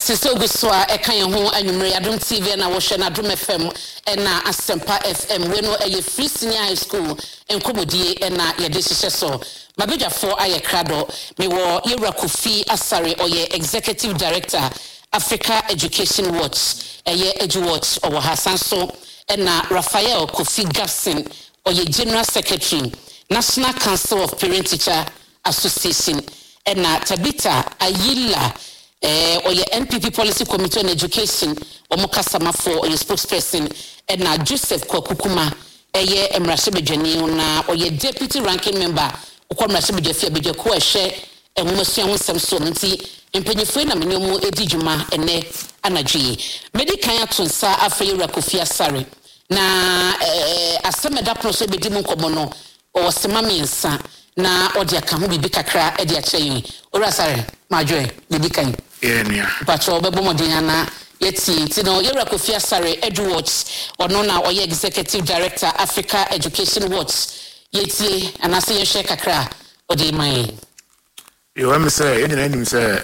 Siso guswa eka ye ho anwumre Adom TV na wo hwe na Adom FM na Asempa FM we no eye Free Senior High School enkomodie na ye de hye so mabedwafo aye krado me wo Yewura Kofi Asare oye Executive Director Africa Education Watch eye Edu Watch owo hasanso na Raphael Kofi Gafson oye General Secretary National Council of Parent Teacher Association na Tabita Ayila oye NPP Policy Committee on Education omukasama for oye spokesperson na Joseph Kwakukuma eye emrasebedwani na oye deputy ranking member okwamrasebedwafi abedwako ehwe enwomasua honsem so nti empenyefo na menemu edijuma ene anadwi medical atonsa afa Yewura Kofi Asare na asemeda proso bedi mu nkomo no o sema miensa na odi aka ho bibi kakra edi akyeye Owura Asare madwe bibi kan enia pacho bebo modin na yeti no Yewura Kofi Asare Edu Watch ono na oye Executive Director Africa Education Watch yeti anase ye share kakra odi mai you want me say edi na nim say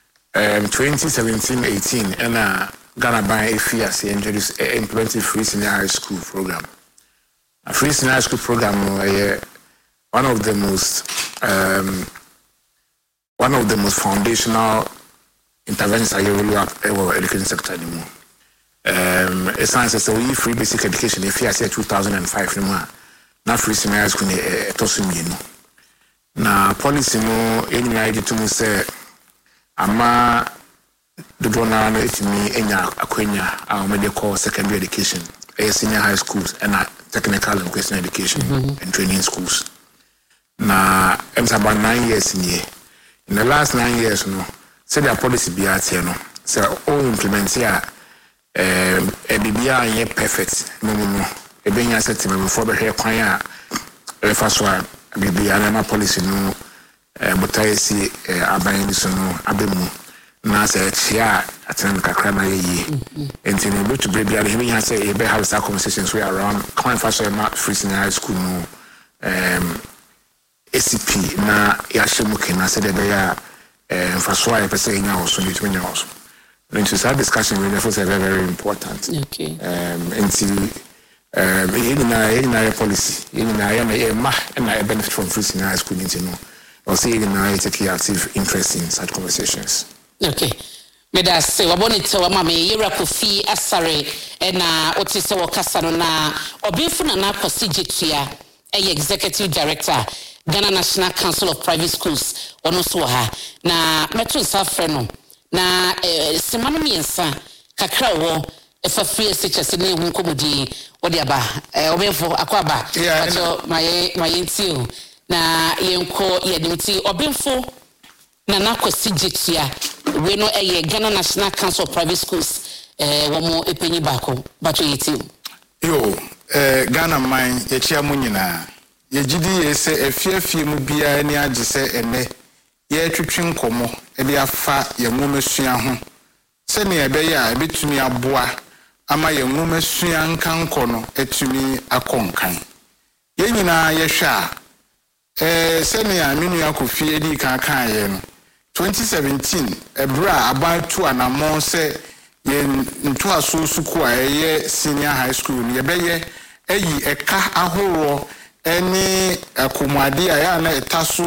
2017-18 and Ghana by FIAS introduced implemented Free Senior High School program. A Free Senior High School program one of the most foundational interventions I really have ever education sector anymore. It's science so we free basic education if FIAS 2005 now Free Senior High School na policy no any idea to say ama the donor no etimi enya akwenya medical secondary education senior high schools and technical and vocational education and training schools na about 9 years in the last 9 years no say their policy be out here no say all implement here bibia ye perfect no ebenya set me before be here kwan a refaswa bibia na policy no mutaisi aban so no abemu na say chia aten kakra na ye enti no be to be bia he nya say e be have some conversations we around kwan fashion Free Senior High School no ACP na ya shemuke na say de be ya faswa e pese nya oso ni nya oso into that discussion we therefore say very important okay enti na policy na ma na benefit from Free Senior High School enti no or say na take active interest in such conversations. Okay. Meda se wabonite wa mama Yewura Kofi Asare na otise wakasa no na obifu na akwasi jetua executive director Ghana National Council of Private Schools ono so ha na metro safre no na semano miensa kakra wo efa free SHS ne hu komodi odi aba obefo akwaba acho maye ntio na yenko yedimti obefo na nakwasi jetua we no Ghana National Council of Private Schools womo epenyi bako bato yeti yo Ghana man yechia mu nyina yegidi yese efiefie mu bia ni age se ene ye twetwe nkomo e de afa ye nwomesua ho se ne ebe ya ebetumi aboa ama ye nwomesua nkanko no etumi akonkan ye nyina ye hwa se ne aminu Akofie edi kan ye no 2017 ebra about to anamon say ye ntoa so suku a ye senior high school ye beye eyi eka ahoro eni akomade a ya na etaso